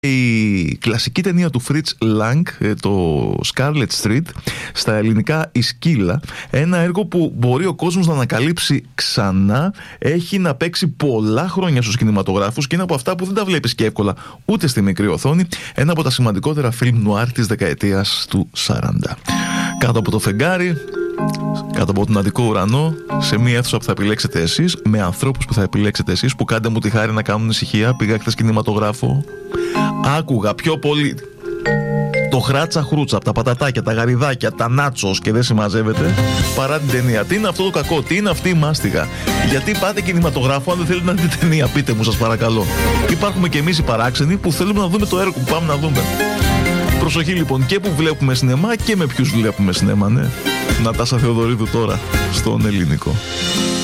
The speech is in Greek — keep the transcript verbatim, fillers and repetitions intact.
Η κλασική ταινία του Fritz Lang, το Scarlet Street, στα ελληνικά η Σκύλα, ένα έργο που μπορεί ο κόσμος να ανακαλύψει ξανά, έχει να παίξει πολλά χρόνια στους κινηματογράφους και είναι από αυτά που δεν τα βλέπεις και εύκολα ούτε στη μικρή οθόνη, ένα από τα σημαντικότερα φιλμ νουάρ της δεκαετίας του σαράντα. Κάτω από το φεγγάρι, κάτω από τον Αττικό ουρανό, σε μια αίθουσα που θα επιλέξετε εσείς, με ανθρώπους που θα επιλέξετε εσείς, που κάντε μου τη χάρη να κάνουν ησυχία. Πήγα χθες κινηματογράφο, άκουγα πιο πολύ το χράτσα χρούτσα από τα πατατάκια, τα γαριδάκια, τα νάτσος και δεν συμμαζεύεται, παρά την ταινία. Τι είναι αυτό το κακό, τι είναι αυτή η μάστιγα? Γιατί πάτε κινηματογράφο αν δεν θέλετε να δείτε ταινία? Πείτε μου, σας παρακαλώ. Υπάρχουμε κι εμείς οι παράξενοι που θέλουμε να δούμε το έργο που πάμε να δούμε. Προσοχή λοιπόν, και που βλέπουμε σινεμά και με ποιους βλέπουμε σινεμά, ναι. Νατάσα Θεοδωρίδου τώρα στον Ελληνικό.